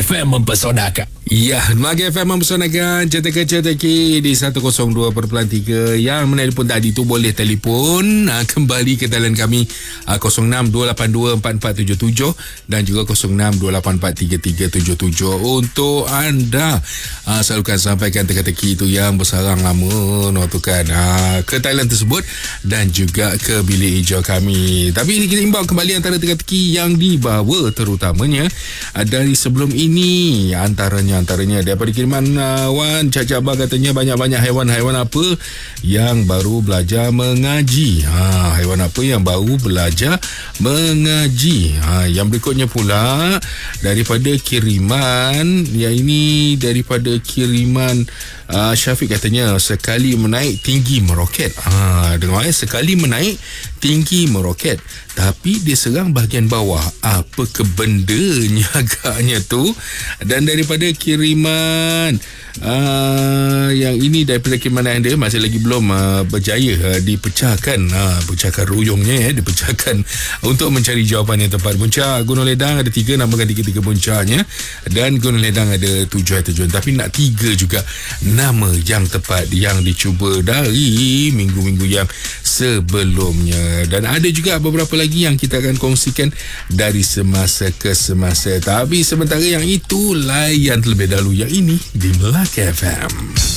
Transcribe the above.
FM mempesonakan. Ya, Melaka FM mempesonakan cetaki di 102.3. Yang menelpon tadi tu boleh telefon kembali ke talian kami 0628244477 dan juga 0628433377 untuk anda selalukan sampaikan teka-teki itu yang bersarang lama tu kan ke talian tersebut dan juga ke bilik hijau kami. Tapi kita imbau kembali antara teka-teki yang dibawa terutamanya dari sebelum ini, antaranya daripada kiriman Wan Cak Abah katanya banyak-banyak haiwan apa yang baru belajar mengaji. Haiwan apa yang baru belajar mengaji. Yang berikutnya pula daripada kiriman, yang ini daripada kiriman Syafiq katanya sekali menaik tinggi meroket. Dengar sekali menaik tinggi meroket tapi dia serang bahagian bawah. Apa ke bendanya agaknya tu? Dan daripada kiriman yang ini daripada kiriman anda masih lagi belum berjaya dipecahkan pecahkan ruyungnya dipecahkan untuk mencari jawapan yang tepat. Puncak Gunung Ledang ada 3, namakan 3 puncaknya, dan Gunung Ledang ada 7 tujuan, tapi nak 3 juga nama yang tepat yang dicuba dari minggu-minggu yang sebelumnya. Dan ada juga beberapa lagi yang kita akan kongsikan dari semasa ke semasa. Tapi sementara yang itu layan terlebih dahulu yang ini di Melaka FM.